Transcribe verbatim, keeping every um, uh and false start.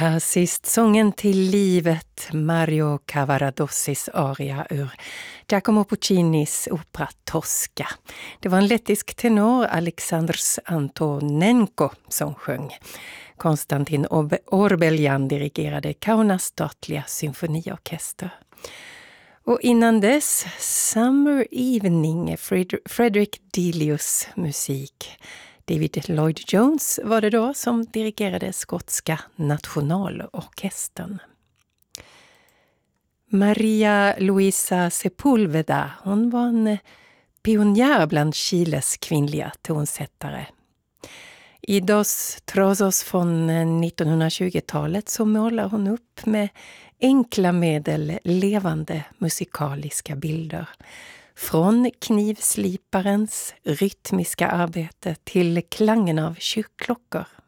Här sist sången till livet, Mario Cavaradossis aria ur Giacomo Puccinis opera Tosca. Det var en lettisk tenor, Alexandrs Antonenko, som sjöng. Konstantin Orbeljan dirigerade Kaunas statliga symfoniorkester. Och innan dess, Summer Evening, Fred- Frederick Delius musik. David Lloyd Jones var det då som dirigerade skotska nationalorkestern. Maria Luisa Sepulveda, hon var en pionjär bland Chiles kvinnliga tonsättare. I Dos Trozos från nittonhundratjugotalet så målar hon upp med enkla medel levande musikaliska bilder. Från knivsliparens rytmiska arbete till klangen av kyrkklockor.